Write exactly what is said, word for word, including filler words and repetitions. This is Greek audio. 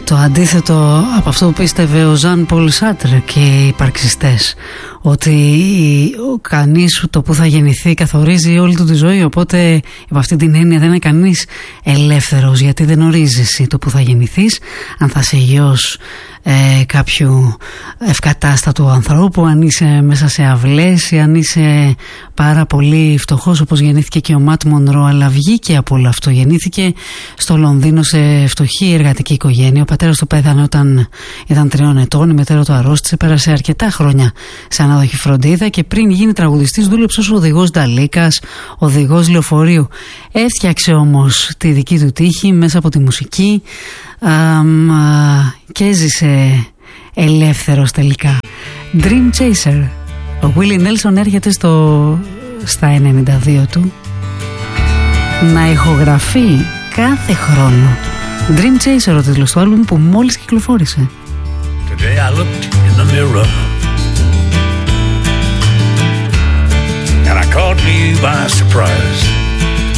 Το αντίθετο από αυτό που πίστευε ο Ζαν Πολ Σάρτρ και οι υπαρξιστές, ότι ο κανείς το που θα γεννηθεί καθορίζει όλη του τη ζωή, οπότε από αυτή την έννοια δεν είναι κανείς ελεύθερος, γιατί δεν ορίζεις εσύ το που θα γεννηθείς, αν θα είσαι γιος ε, κάποιου ευκατάστατου ανθρώπου, αν είσαι μέσα σε αυλές ή αν είσαι πάρα πολύ φτωχός όπως γεννήθηκε και ο Ματ Μονρό, αλλά βγήκε από όλο αυτό. Γεννήθηκε στο Λονδίνο σε φτωχή εργατική οικογένεια. Ο πατέρας του πέθανε όταν ήταν τριών ετών, η μητέρα του αρρώστησε, πέρασε αρκετά χρόνια σε ανάδοχη φροντίδα και πριν γίνει τραγουδιστής δούλεψε ως οδηγός νταλίκας, οδηγός λεωφορείου. Έφτιαξε όμως τη δική του τύχη μέσα από τη μουσική α, α, και έζησε ελεύθερος τελικά. Dream Chaser. Ο Willie Nelson έρχεται στο, στα ενενήντα δύο του να ηχογραφεί κάθε χρόνο. Dream Chaser, ο τίτλος του άλμπουμ που μόλις κυκλοφόρησε. Today I looked in the mirror.